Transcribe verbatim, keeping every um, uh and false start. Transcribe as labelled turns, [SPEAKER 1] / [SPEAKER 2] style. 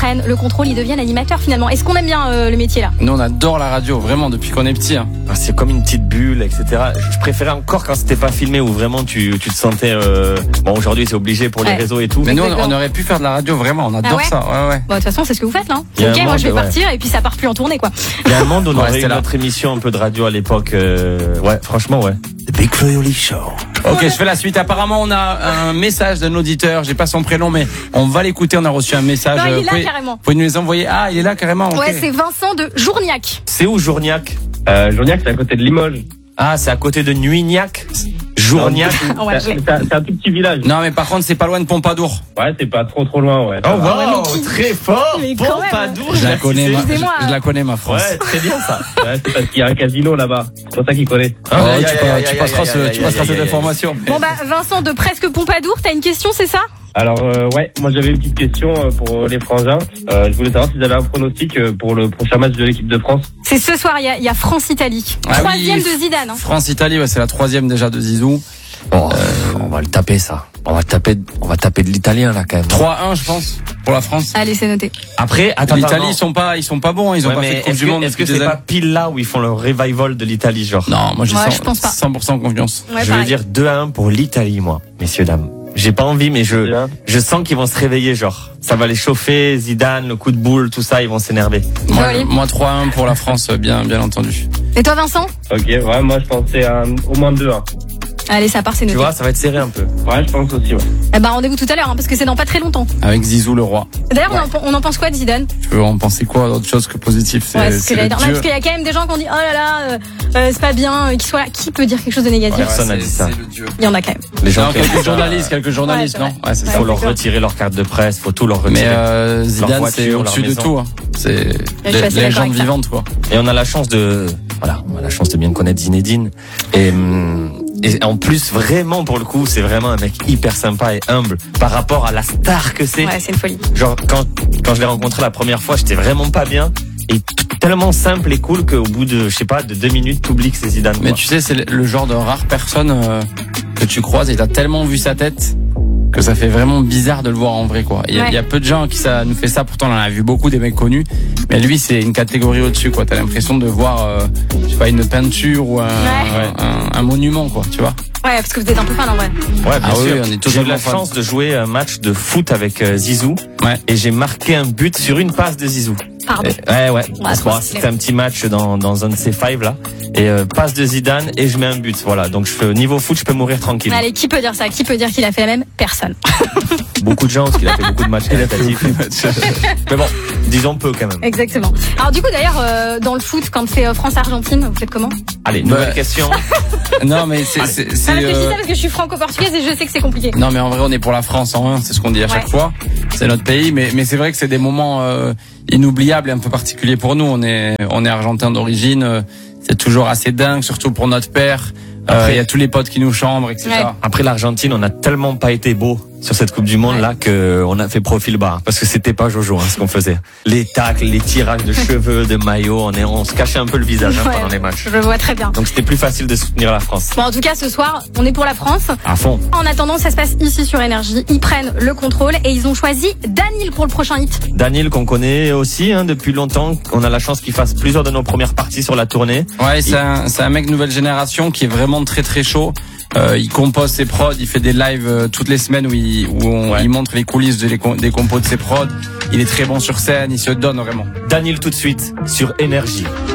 [SPEAKER 1] prennent le contrôle, ils deviennent animateurs finalement. Est-ce qu'on aime bien euh, le métier là?
[SPEAKER 2] Nous on adore la radio, vraiment depuis qu'on est petit. Hein.
[SPEAKER 3] C'est comme une petite bulle, et cetera. Je préférais encore quand c'était pas filmé, où vraiment tu, tu te sentais... Euh... Bon, aujourd'hui c'est obligé pour les
[SPEAKER 1] ouais.
[SPEAKER 3] réseaux et tout.
[SPEAKER 2] Mais nous on, on aurait pu faire de la radio, vraiment, on adore
[SPEAKER 1] ah ouais
[SPEAKER 2] ça. Ouais, ouais.
[SPEAKER 1] Bon, de toute façon c'est ce que vous faites là.
[SPEAKER 3] Il y a
[SPEAKER 1] Ok,
[SPEAKER 3] un
[SPEAKER 1] moi
[SPEAKER 3] monde,
[SPEAKER 1] je vais
[SPEAKER 3] ouais.
[SPEAKER 1] partir et puis ça part plus en tournée quoi.
[SPEAKER 3] Il y a un monde où on
[SPEAKER 2] Ouais,
[SPEAKER 3] aurait eu
[SPEAKER 2] là.
[SPEAKER 3] notre émission un peu de radio à l'époque. Euh... Ouais, franchement, ouais.
[SPEAKER 4] The Big Flo et Oli Show.
[SPEAKER 2] Ok, je fais la suite. Apparemment, on a un message d'un auditeur. J'ai pas son prénom, mais on va l'écouter. On a reçu un message.
[SPEAKER 1] Non, il est
[SPEAKER 2] Vous
[SPEAKER 1] là
[SPEAKER 2] pouvez,
[SPEAKER 1] carrément.
[SPEAKER 2] Vous pouvez nous les envoyer. Ah, il est là carrément. Okay.
[SPEAKER 1] Ouais, c'est Vincent de Journiac.
[SPEAKER 3] C'est où Journiac?
[SPEAKER 5] Euh, Journiac, c'est à côté de Limoges.
[SPEAKER 3] Ah, c'est à côté de Nuignac. Journiac.
[SPEAKER 1] Ouais,
[SPEAKER 5] c'est, c'est, un, c'est un tout petit village.
[SPEAKER 2] Non, mais par contre, c'est pas loin de Pompadour.
[SPEAKER 5] Ouais, c'est pas trop trop loin, ouais.
[SPEAKER 3] Oh, wow,
[SPEAKER 1] ouais, mais qui-
[SPEAKER 3] très fort.
[SPEAKER 1] Mais quand même.
[SPEAKER 3] Pompadour,
[SPEAKER 2] Je la connais, ma, je,
[SPEAKER 1] Excusez-moi.
[SPEAKER 2] je la connais, ma France.
[SPEAKER 3] Ouais, très bien ça.
[SPEAKER 5] Ouais, c'est parce qu'il y a un casino là-bas. C'est pour ça qu'il connaît.
[SPEAKER 2] Oh,
[SPEAKER 3] Aïe,
[SPEAKER 2] tu,
[SPEAKER 3] aïe,
[SPEAKER 2] pas-
[SPEAKER 3] aïe,
[SPEAKER 2] tu
[SPEAKER 3] aïe,
[SPEAKER 2] passeras,
[SPEAKER 3] aïe,
[SPEAKER 2] ce-
[SPEAKER 3] aïe,
[SPEAKER 2] tu
[SPEAKER 3] aïe,
[SPEAKER 2] passeras
[SPEAKER 3] aïe,
[SPEAKER 2] cette
[SPEAKER 3] aïe,
[SPEAKER 2] information.
[SPEAKER 1] Bon bah Vincent de Presque Pompadour, t'as une question c'est ça?
[SPEAKER 5] Alors, euh, ouais, moi j'avais une petite question euh, pour les frangins. Euh, je voulais savoir si vous avez un pronostic euh, pour le prochain match de l'équipe de France.
[SPEAKER 1] C'est ce soir, il y a, il y a France-Italie.
[SPEAKER 2] Ah
[SPEAKER 1] Troisième
[SPEAKER 2] oui,
[SPEAKER 1] de Zidane. Hein.
[SPEAKER 2] France-Italie, ouais, c'est la troisième déjà de Zizou.
[SPEAKER 4] Oh, on va le taper ça. On va taper, on va taper de l'italien là quand même.
[SPEAKER 2] trois un, je pense, pour la France.
[SPEAKER 1] Allez, c'est noté.
[SPEAKER 3] Après, attends,
[SPEAKER 2] L'Italie,
[SPEAKER 3] attends,
[SPEAKER 2] ils sont pas, ils sont pas bons. Ils ont
[SPEAKER 3] ouais,
[SPEAKER 2] pas
[SPEAKER 3] mais
[SPEAKER 2] fait de Coupe
[SPEAKER 3] est-ce
[SPEAKER 2] du
[SPEAKER 3] que,
[SPEAKER 2] Monde
[SPEAKER 3] est-ce que
[SPEAKER 2] depuis
[SPEAKER 3] c'est
[SPEAKER 2] des
[SPEAKER 3] pas
[SPEAKER 2] années.
[SPEAKER 3] pile là où ils font le revival de l'Italie, genre?
[SPEAKER 2] Non, moi j'ai
[SPEAKER 1] Ouais,
[SPEAKER 2] cent,
[SPEAKER 1] je pense pas.
[SPEAKER 2] cent pour cent confiance.
[SPEAKER 1] Ouais,
[SPEAKER 3] Je veux
[SPEAKER 1] pareil.
[SPEAKER 3] dire deux à un pour l'Italie, moi, messieurs, dames. J'ai pas envie, mais je,
[SPEAKER 5] Bien.
[SPEAKER 3] je sens qu'ils vont se réveiller, genre. Ça va les chauffer, Zidane, le coup de boule, tout ça, ils vont s'énerver.
[SPEAKER 2] Moi,
[SPEAKER 1] Joli.
[SPEAKER 2] moi trois un pour la France, bien, bien entendu.
[SPEAKER 1] Et toi Vincent?
[SPEAKER 5] Ok, ouais, moi je pensais à un- au moins deux un.
[SPEAKER 1] Allez, ça part, c'est
[SPEAKER 3] Tu
[SPEAKER 1] noté.
[SPEAKER 3] vois, ça va être serré un peu.
[SPEAKER 5] Ouais, je pense aussi, ouais.
[SPEAKER 1] Eh ben rendez-vous tout à l'heure hein, parce que c'est dans pas très longtemps.
[SPEAKER 2] Avec Zizou le roi.
[SPEAKER 1] D'ailleurs, on, en, on en pense quoi de Zidane?
[SPEAKER 2] Tu veux en penser quoi d'autre chose que positif? C'est,
[SPEAKER 1] Ouais, c'est ce
[SPEAKER 2] c'est
[SPEAKER 1] que j'allais
[SPEAKER 2] le
[SPEAKER 1] dire. Non,
[SPEAKER 2] dieu.
[SPEAKER 1] parce qu'il y a quand même des gens qui ont dit oh là là, euh, euh, c'est pas bien, euh, qu'il soit là. Qui peut dire quelque chose de négatif?
[SPEAKER 2] Ouais,
[SPEAKER 3] Personne n'a
[SPEAKER 2] c'est-
[SPEAKER 3] dit ça.
[SPEAKER 2] c'est le dieu.
[SPEAKER 1] Il y en a quand même.
[SPEAKER 3] Les gens
[SPEAKER 2] Non,
[SPEAKER 3] qui ont
[SPEAKER 2] quelques
[SPEAKER 3] dit ça,
[SPEAKER 2] journalistes, quelques journalistes,
[SPEAKER 1] Ouais, c'est
[SPEAKER 2] non? Ouais, c'est
[SPEAKER 1] Ouais,
[SPEAKER 2] ça.
[SPEAKER 3] faut leur
[SPEAKER 1] d'accord.
[SPEAKER 3] retirer leur carte de presse, faut tout leur retirer.
[SPEAKER 2] Mais euh, Zidane,
[SPEAKER 3] voiture,
[SPEAKER 2] c'est au-dessus
[SPEAKER 3] leur
[SPEAKER 2] de
[SPEAKER 3] maison.
[SPEAKER 2] tout. Hein. C'est
[SPEAKER 1] je suis assez d'accord
[SPEAKER 2] légende
[SPEAKER 1] avec ça.
[SPEAKER 2] vivante, quoi.
[SPEAKER 3] Et on a la chance de, voilà, on a la chance de bien connaître Zinedine. Et, hum, et en plus, vraiment, pour le coup, c'est vraiment un mec hyper sympa et humble par rapport à la star que c'est.
[SPEAKER 1] Ouais, c'est une folie.
[SPEAKER 3] Genre, quand, quand je l'ai rencontré la première fois, j'étais vraiment pas bien. Et t- tellement simple et cool qu'au bout de, je sais pas, de deux minutes, t'oublies que c'est Zidane.
[SPEAKER 2] Mais
[SPEAKER 3] quoi.
[SPEAKER 2] tu sais, c'est le- le genre de rare personne euh, que tu croises et t'as tellement vu sa tête que ça fait vraiment bizarre de le voir en vrai, quoi. Il y, a-
[SPEAKER 1] Ouais.
[SPEAKER 2] il y a peu de gens qui ça nous fait ça, pourtant on en a vu beaucoup des mecs connus, mais lui c'est une catégorie au-dessus, quoi. T'as l'impression de voir, euh, je sais pas, une peinture ou un,
[SPEAKER 1] Ouais.
[SPEAKER 2] un, un monument, quoi, tu vois.
[SPEAKER 1] Ouais, parce que vous êtes un peu fan en vrai.
[SPEAKER 3] Ouais, bien
[SPEAKER 2] Ah oui,
[SPEAKER 3] sûr.
[SPEAKER 2] on est
[SPEAKER 3] J'ai eu
[SPEAKER 2] totalement
[SPEAKER 3] la
[SPEAKER 2] fan.
[SPEAKER 3] chance de jouer un match de foot avec euh, Zizou.
[SPEAKER 2] Ouais.
[SPEAKER 3] Et j'ai marqué un but sur une passe de Zizou.
[SPEAKER 1] Pardon.
[SPEAKER 3] Et- ouais, ouais.
[SPEAKER 1] Ouais,
[SPEAKER 3] Bon,
[SPEAKER 1] c'est
[SPEAKER 3] c'était un petit match dans, dans un de ces five là. Et euh, passe de Zidane et je mets un but. Voilà. Donc je fais, au niveau foot, je peux mourir tranquille.
[SPEAKER 1] Allez, qui peut dire ça? Qui peut dire qu'il a fait la même? Personne.
[SPEAKER 3] Beaucoup de gens, parce qu'il a fait beaucoup de matchs qualitatifs. Mais bon, disons peu quand même.
[SPEAKER 1] Exactement. Alors du coup d'ailleurs euh, dans le foot quand c'est euh, France-Argentine, vous faites comment?
[SPEAKER 3] Allez, nouvelle
[SPEAKER 2] Ouais.
[SPEAKER 3] question.
[SPEAKER 2] Non, mais c'est, c'est,
[SPEAKER 1] Ah,
[SPEAKER 2] c'est,
[SPEAKER 1] réfléchis
[SPEAKER 2] euh,
[SPEAKER 1] ça parce que je suis franco-portugaise et je sais que c'est compliqué.
[SPEAKER 2] non, mais en vrai, on est pour la France en un, c'est ce qu'on dit à chaque
[SPEAKER 1] Ouais.
[SPEAKER 2] fois. C'est notre pays, mais, mais c'est vrai que c'est des moments euh, inoubliables et un peu particuliers pour nous. On est, on est argentin d'origine. euh, C'est toujours assez dingue, surtout pour notre père. Euh,
[SPEAKER 3] Après-
[SPEAKER 2] Il y a tous les potes qui nous chambrent, et cetera.
[SPEAKER 1] Ouais.
[SPEAKER 3] Après l'Argentine, on n'a tellement pas été beau sur cette Coupe du Monde
[SPEAKER 1] Ouais.
[SPEAKER 3] là que on a fait profil bas parce que c'était pas Jojo hein, ce qu'on faisait. Les tacles, les tirages de cheveux, de maillots, on est, on se cachait un peu le visage hein,
[SPEAKER 1] Ouais.
[SPEAKER 3] pendant les matchs.
[SPEAKER 1] Je le vois très bien.
[SPEAKER 3] Donc c'était plus facile de soutenir la France.
[SPEAKER 1] Bon en tout cas ce soir on est pour la France.
[SPEAKER 3] À fond.
[SPEAKER 1] En attendant ça se passe ici sur Énergie. Ils prennent le contrôle et ils ont choisi Daniel pour le prochain hit.
[SPEAKER 3] Daniel qu'on connaît aussi hein, depuis longtemps. On a la chance qu'il fasse plusieurs de nos premières parties sur la tournée.
[SPEAKER 2] Ouais, c'est un, c'est un mec nouvelle génération qui est vraiment très très chaud. Euh, il compose ses prods, il fait des lives euh, toutes les semaines où il, où on,
[SPEAKER 3] Ouais.
[SPEAKER 2] il montre les coulisses de les com- des compos de ses prods. Il est très bon sur scène, il se donne vraiment.
[SPEAKER 3] Daniel tout de suite sur Énergie.